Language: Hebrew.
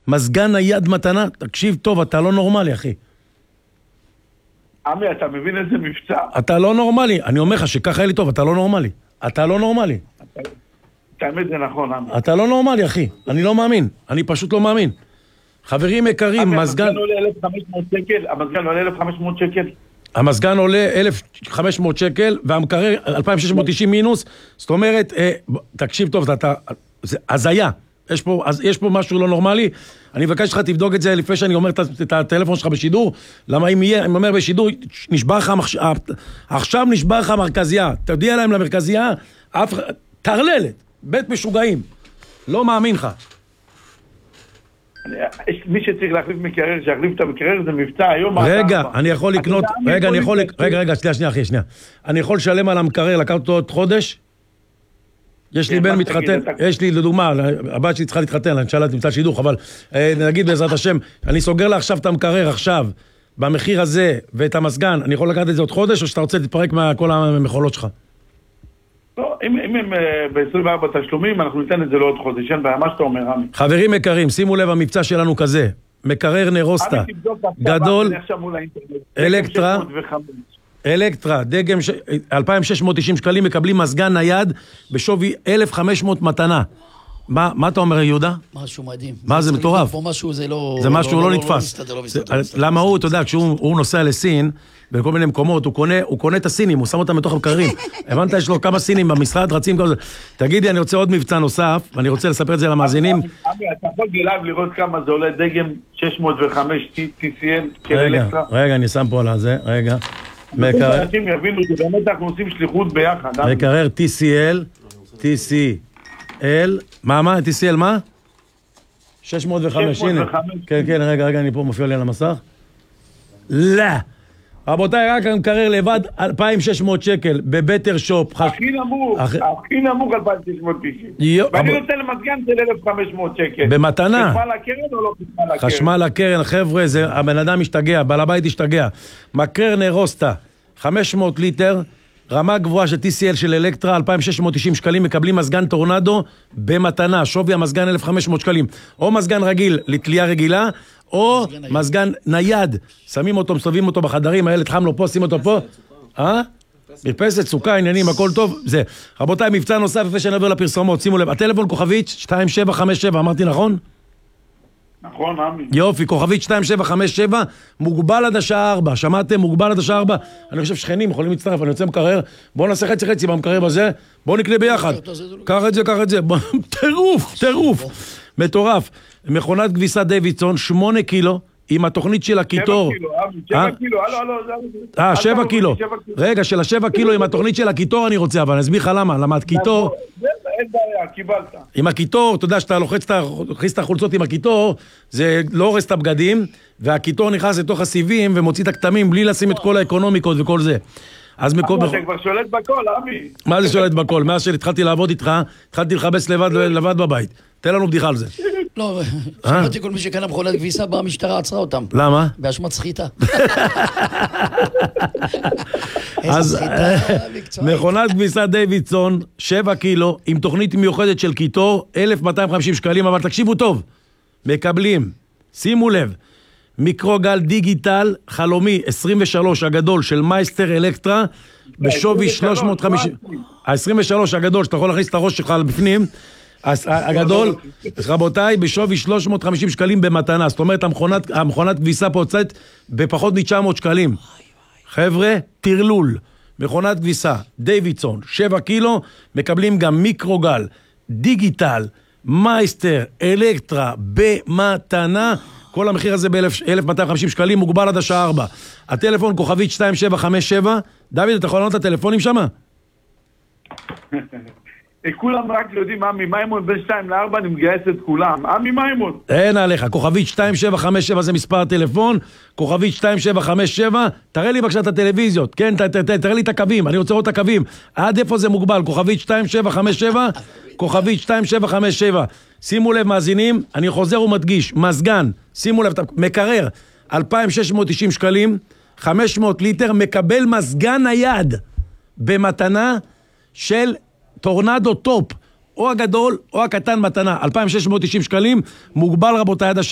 מזגן נייד מתנה, תקשיב טוב, אתה לא נורמלי, אחי. עמי, אתה מבין איזה מבצע? אתה לא נורמלי, אני אומר לך שככה היה לי טוב, אתה לא נורמלי. אתה לא נורמלי. האמת זה נכון, עמי. אתה לא נורמלי, אחי. אני לא מאמין. אני פשוט לא מאמין. חברים יקרים, מזגן... המזגן עולה 1,500 שקל, המזגן עולה 1,500 שקל. המזגן עולה 1,500 שקל, והמקרר 2,690 מינוס. זאת אומרת, תקשיב טוב, זה הזיה. יש פה משהו לא נורמלי. אני מבקש לך, תבדוק את זה לפני שאני אומר את הטלפון שלך בשידור. למה אם יהיה, אני אומר בשידור, עכשיו נשבר לך מרכזייה. תודיע להם למרכזייה, תרללת, בית משוגעים. לא מאמין לך. מי שצריך להחליף מקרר, שיחליף את המקרר, זה מבצע היום. רגע, אני יכול לקנות, רגע, שנייה, אחי, שנייה. אני יכול לשלם על המקרר, לקחת אותו עוד חודש? יש לי בן מתחתן, יש לי לדוגמה, הבת שלי צריכה להתחתן, אני שאלתי מצד שידוך, אבל נגיד בעזרת השם, אני סוגר לה עכשיו את המקרר עכשיו, במחיר הזה, ואת המסגן, אני יכול לקחת את זה עוד חודש, או שאתה רוצה להתפרק מכל המחולות שלך? לא, אם הם ב-24 תשלומים, אנחנו ניתן את זה לעוד חודש, אין בעיה, מה שאתה אומר, רמי. חברים יקרים, שימו לב, המבצע שלנו כזה, מקרר נרוסטה, גדול, אלקטרה, דגם 2,690 שקלים, מקבלים מזגן נייד בשווי 1,500 מתנה. מה אתה אומר, יהודה? משהו מדהים. מה זה מטורף? זה משהו לא נתפס. למה הוא, אתה יודע, כשהוא נוסע לסין, בכל מיני מקומות, הוא קונה את הסינים, הוא שם אותם בתוך המקררים. הבנת, יש לו כמה סינים במשרד, רצים כל זה. תגידי, אני רוצה עוד מבצע נוסף, ואני רוצה לספר את זה למאזינים. אבי, אתה יכול בלייב לראות כמה זה עולה דגם 605 TCL של אלקטרה? רגע, אני שם פה על זה, רגע. אנשים יבינו, זה באמת אנחנו עושים שליחות ביחד. מקרר TCL, מה? TCL מה? 605, הנה. כן, רגע, אני פה מופיע לי על המסך. לא! רבותיי, רק המקרר לבד 2,600 שקל בבטר שופ. הכי נמוך 2,690. ואני נותן למזגן של 1,500 שקל. במתנה. חשמל הקרן או לא חשמל הקרן? חשמל הקרן, חבר'ה, הבן אדם משתגע, בעל הבית השתגע. מקרר נרוסטה, 500 ליטר, רמה גבוהה של TCL של אלקטרה, 2,690 שקלים, מקבלים מזגן טורנדו במתנה, שווי המזגן 1,500 שקלים. או מזגן רגיל לתלייה רגילה, או מזגן נייד, שמים אותו, מסתובבים אותו בחדרים, הילד חם לו פה, שים אותו פה. מרפסת, סוכה, עניינים, הכל טוב. זה. רבותיי, מבצע נוסף, לפני שנעבור לפרסומות, שימו לב, הטלפון כוכבית 2757, אמרתי נכון? נכון, עמי. יופי, כוכבית 2757, מוגבל עד השעה 4, שמעתם? מוגבל עד השעה 4. אני חושב שכנים יכולים להצטרף, אני יוצא מקרר, בואו נעשה חצי במקרר בזה, בואו נקנה ביחד. קח את זה. טירוף. מטורף. מכונת כביסה דיווידסון, 8 קילו, עם התוכנית של הקיטור. 7 קילו, 7 קילו. רגע, של 7 קילו עם התוכנית של הקיטור אני רוצה, אבל אני אסביר לך למה הקיטור... אין בעיה, קיבלת. עם הקיטור, אתה יודע שאתה לוחץ את החולצות עם הקיטור, זה לא הורס את הבגדים, והקיטור נכנס לתוך הסיבים ומוציא את הכתמים בלי לשים את כל האקונומיקות וכל זה. אז אתה כבר שולט בכל, אבי. מה זה שולט בכל? מאז שהתחלתי לעבוד איתך, התחלתי לחבס לבד בבית. תן לנו בדיחה על זה. לא, שמעתי כל מי שקנה מכונת כביסה, המשטרה עצרה אותם. למה? באשמת סחיטה. אז מכונת כביסה דיווידסון, 7 קילו, עם תוכנית מיוחדת של קיטור, 1,250 שקלים, אבל תקשיבו טוב, מקבלים, שימו לב, מיקרוגל דיגיטל חלומי 23 הגדול של מייסטר אלקטרה, בשווי 350, ה-23 הגדול, שאתה יכול להכניס את הראש שלך בפנים, הגדול, רבותיי, בשווי 350 שקלים במתנה. זאת אומרת, המכונת כביסה פה יוצאת בפחות מ-900 שקלים. חבר'ה, תרלול. מכונת כביסה, דיווידסון, 7 קילו, מקבלים גם מיקרוגל, דיגיטל, מייסטר, אלקטרה, במתנה. כל המחיר הזה ב-1,250 שקלים, מוגבל עד השעה 4. הטלפון כוכבית 2757. דוד, אתה יכול לענות את הטלפונים שמה? כולם רק יודעים, עמי מימון בין 2 ל-4, אני מגייס את כולם. עמי מימון. אין עליך, כוכבית 2757 זה מספר הטלפון, כוכבית 2757, תראה לי בבקשה את הטלוויזיות, כן, תראה לי את הקווים, אני רוצה לראות את הקווים, עד איפה זה מוגבל, כוכבית 2757, כוכבית 2757, שימו לב מאזינים, אני חוזר ומדגיש, מזגן, שימו לב, מקרר, 2,690 שקלים, 500 ליטר, מקבל מזגן נייד, במתנה של טורנדו טופ, או הגדול או הקטן מתנה, 2,690 שקלים, מוגבל רבותיי עד השעה.